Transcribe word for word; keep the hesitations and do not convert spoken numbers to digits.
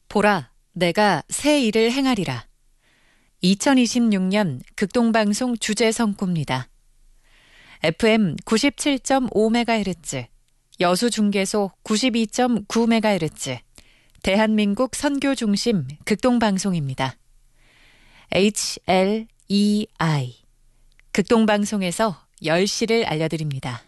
보라, 내가 새 일을 행하리라. 이천이십육 년 극동방송 주제 성구입니다. 에프엠 구십칠 점 오 메가헤르츠, 여수중계소 구십이 점 구 메가헤르츠, 대한민국 선교 중심 극동방송입니다. 에이치 엘 이 아이, 극동방송에서 열 시를 알려드립니다.